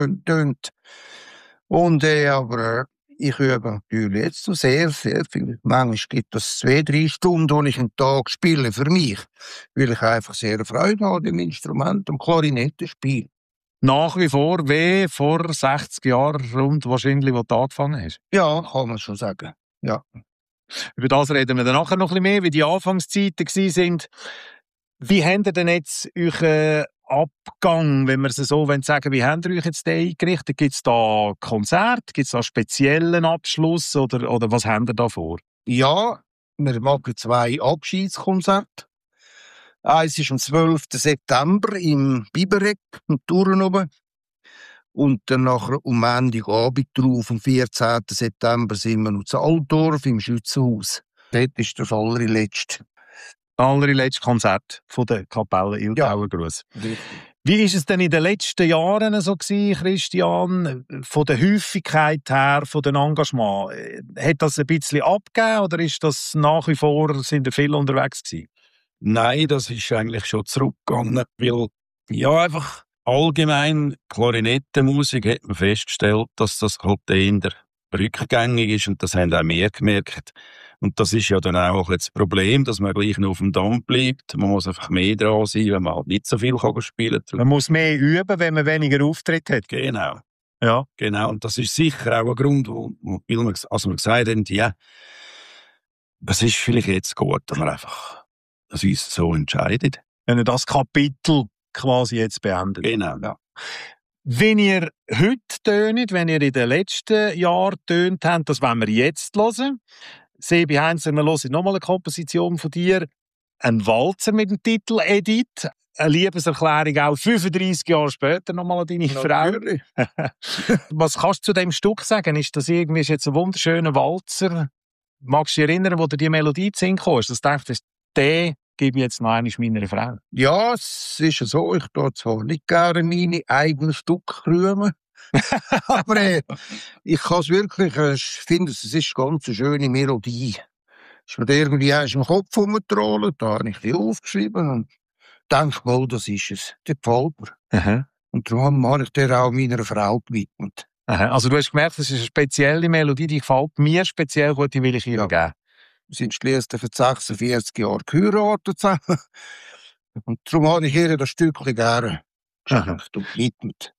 tönt. Und aber ich übe natürlich jetzt so sehr, sehr viel. Manchmal gibt es 2-3 Stunden, die ich einen Tag spiele für mich, weil ich einfach sehr Freude habe am Instrument, am Klarinettenspiel. Nach wie vor, wie vor 60 Jahren rund wahrscheinlich, wo du angefangen hast. Ja, kann man schon sagen. Ja. Über das reden wir dann nachher noch ein bisschen mehr, wie die Anfangszeiten waren. Wie habt ihr denn jetzt euren Abgang, wenn wir es so sagen wollen, wie habt ihr euch jetzt den eingerichtet? Gibt es da Konzerte? Gibt es da einen speziellen Abschluss? Oder was habt ihr da vor? Ja, wir machen 2 Abschiedskonzerte. Eins ist am 12. September im Bibereg, in Thurn oben. Und dann nachher am Montagabend drauf, am 14. September, sind wir noch zu Altdorf im Schützenhaus. Dort ist das allerletzte. Das allerletzte Konzert von der Kapelle Iltauer Gruss. Richtig. Wie war es denn in den letzten Jahren so gewesen, Christian? Von der Häufigkeit her, von dem Engagement? Hat das ein bisschen abgegeben oder ist das nach wie vor, sind ihr viel unterwegs gewesen? Nein, das ist eigentlich schon zurückgegangen, weil ja einfach allgemein Klarinettenmusik hat man festgestellt, dass das halt eher rückgängig ist und das haben auch wir gemerkt. Und das ist ja dann auch das Problem, dass man gleich noch auf dem Damm bleibt. Man muss einfach mehr dran sein, wenn man halt nicht so viel spielen kann. Man muss mehr üben, wenn man weniger Auftritt hat. Genau. Ja. Genau. Und das ist sicher auch ein Grund, weil wir gesagt haben, ja, es ist vielleicht jetzt gut, dass wir einfach uns so entscheidet. Wenn ihr das Kapitel quasi jetzt beendet. Genau. Ja. Wenn ihr heute tönt, wenn ihr in den letzten Jahren tönt habt, das wollen wir jetzt hören. Sebi Heinzer, wir hören nochmal eine Komposition von dir. Ein Walzer mit dem Titel Edith. Eine Liebeserklärung auch 35 Jahre später nochmal an deine Frau. Was kannst du zu dem Stück sagen? Ist das irgendwie jetzt ein wunderschöner Walzer? Magst du dich erinnern, wo dir die Melodie zu singen kam? Dass du dachtest, den gebe ich jetzt noch einmal meiner Frau? Ja, es ist so. Ich tue zwar nicht gerne meine eigenen Stücke rühmen. Aber ich kann es wirklich, ich finde, es ist eine ganz schöne Melodie. Es wird irgendwie erst im Kopf rumgetrollt, da habe ich die aufgeschrieben und denke mal, das ist es. Der gefällt mir. Aha. Und darum habe ich der auch meiner Frau gewidmet. Aha. Also du hast gemerkt, das ist eine spezielle Melodie, die gefällt mir speziell gut, die will ich ihr geben. Wir sind schliesslich für 46 Jahre geheiratet zusammen. Und darum habe ich ihr das Stückchen gerne geschenkt und gewidmet.